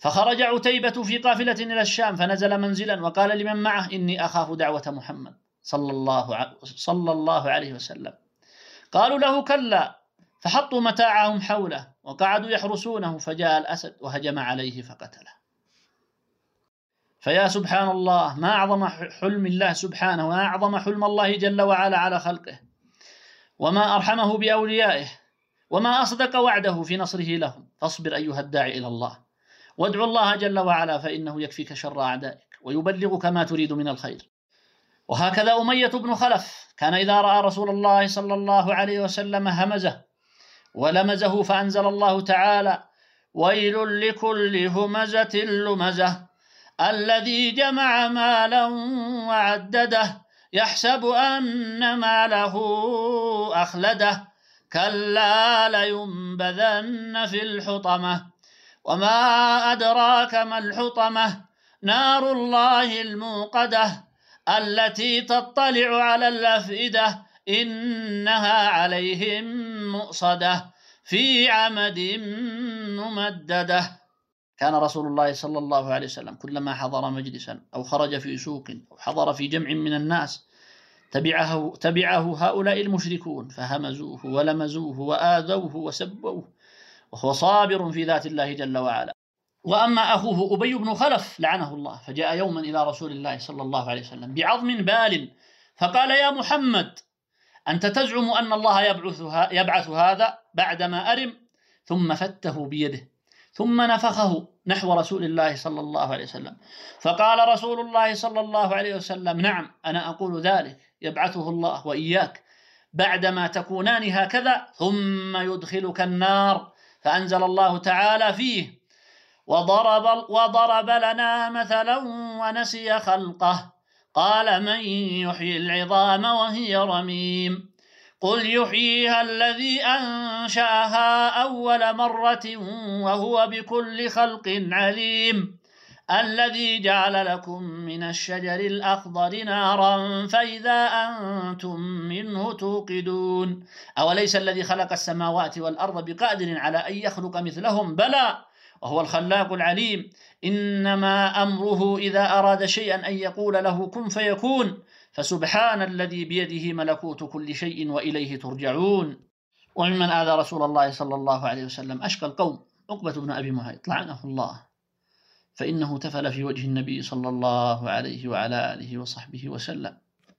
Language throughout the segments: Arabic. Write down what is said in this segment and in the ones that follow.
فخرج عتيبة في قافلة إلى الشام فنزل منزلا وقال لمن معه: إني أخاف دعوة محمد صلى الله عليه وسلم. قالوا له: كلا. فحطوا متاعهم حوله وقعدوا يحرسونه، فجاء الأسد وهجم عليه فقتله. فيا سبحان الله، ما أعظم حلم الله سبحانه، وما أعظم حلم الله جل وعلا على خلقه، وما أرحمه بأوليائه، وما أصدق وعده في نصره لهم. فاصبر أيها الداعي إلى الله، وادعو الله جل وعلا، فإنه يكفيك شر أعدائك ويبلغك ما تريد من الخير. وهكذا أمية بن خلف كان إذا رأى رسول الله صلى الله عليه وسلم همزه ولمزه، فأنزل الله تعالى: ويل لكل همزة لمزة الذي جمع مالا وعدده يحسب أن ماله أخلده كلا لينبذن في الحطمة وما أدراك ما الحطمة نار الله الموقدة التي تطلع على الأفئدة إنها عليهم مؤصدة في عمد ممددة. كان رسول الله صلى الله عليه وسلم كلما حضر مجلسا أو خرج في سوق أو حضر في جمع من الناس تبعه هؤلاء المشركون فهمزوه ولمزوه وآذوه وسبوه، وهو صابر في ذات الله جل وعلا. وأما أخوه أبي بن خلف لعنه الله، فجاء يوما إلى رسول الله صلى الله عليه وسلم بعظم بال فقال: يا محمد، أنت تزعم أن الله يبعث هذا بعدما أرم؟ ثم فته بيده ثم نفخه نحو رسول الله صلى الله عليه وسلم، فقال رسول الله صلى الله عليه وسلم: نعم، أنا أقول ذلك، يبعثه الله وإياك بعدما تكونان هكذا ثم يدخلك النار. فأنزل الله تعالى فيه: وضرب لنا مثلا ونسي خلقه قال من يحيي العظام وهي رميم قل يحييها الذي أنشأها أول مرة وهو بكل خلق عليم الذي جعل لكم من الشجر الأخضر نارا فإذا أنتم منه توقدون أوليس الذي خلق السماوات والأرض بقادر على أن يخلق مثلهم؟ بلى وهو الخلاق العليم. إنما أمره إذا أراد شيئا أن يقول له كن فيكون. فسبحان الذي بيده ملكوت كل شيء وإليه ترجعون. وممن آذى رسول الله صلى الله عليه وسلم أشقى القوم عقبة بن أبي معيط لعنه الله، فإنه تفل في وجه النبي صلى الله عليه وعلى آله وصحبه وسلم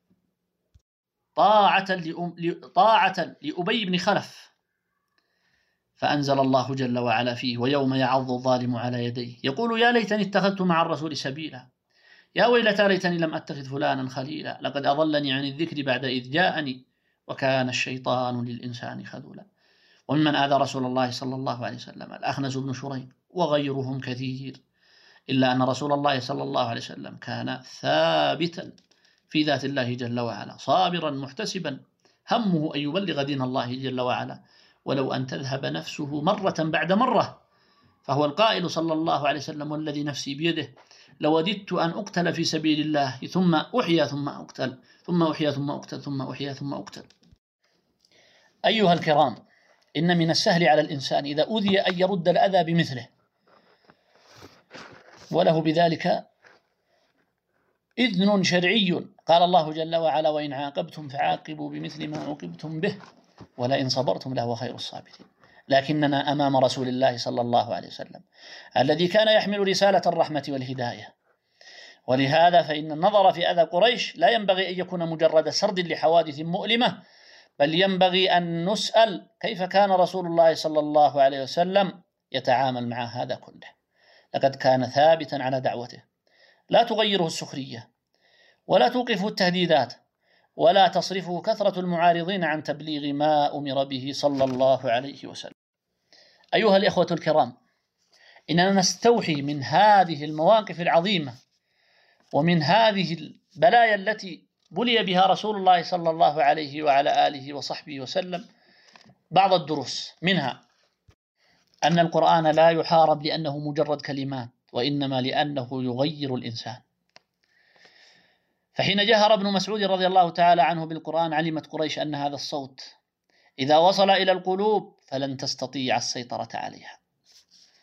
طاعة لأبي بن خلف، فأنزل الله جل وعلا فيه: ويوم يعض الظالم على يديه يقول يا ليتني اتخذت مع الرسول سبيلا يا ويلتى ليتني لم أتخذ فلانا خليلا لقد أضلني عن الذكر بعد إذ جاءني وكان الشيطان للإنسان خذولا. وممن آذى رسول الله صلى الله عليه وسلم الأخنس بن شريح وغيرهم كثير، إلا أن رسول الله صلى الله عليه وسلم كان ثابتا في ذات الله جل وعلا صابرا محتسبا همه أن يبلغ دين الله جل وعلا ولو أن تذهب نفسه مرة بعد مرة. فهو القائل صلى الله عليه وسلم: والذي نفسي بيده لوددت أن أقتل في سبيل الله ثم أحيا ثم أقتل ثم أحيا ثم أقتل ثم أحيا ثم أقتل. أيها الكرام، إن من السهل على الإنسان إذا أوذي أن يرد الأذى بمثله، وله بذلك إذن شرعي. قال الله جل وعلا: وإن عاقبتم فعاقبوا بمثل ما عوقبتم به ولئن صبرتم لهو خير الصابرين. لكننا أمام رسول الله صلى الله عليه وسلم الذي كان يحمل رسالة الرحمة والهداية، ولهذا فإن النظر في أذى قريش لا ينبغي أن يكون مجرد سرد لحوادث مؤلمة، بل ينبغي أن نسأل كيف كان رسول الله صلى الله عليه وسلم يتعامل مع هذا كله. لقد كان ثابتا على دعوته، لا تغيره السخرية ولا توقفه التهديدات ولا تصرفه كثرة المعارضين عن تبليغ ما أمر به صلى الله عليه وسلم. أيها الإخوة الكرام، إننا نستوحي من هذه المواقف العظيمة ومن هذه البلايا التي بلي بها رسول الله صلى الله عليه وعلى آله وصحبه وسلم بعض الدروس، منها أن القرآن لا يحارب لأنه مجرد كلمات، وإنما لأنه يغير الإنسان. فحين جهر ابن مسعود رضي الله تعالى عنه بالقرآن علمت قريش أن هذا الصوت إذا وصل إلى القلوب فلن تستطيع السيطرة عليها.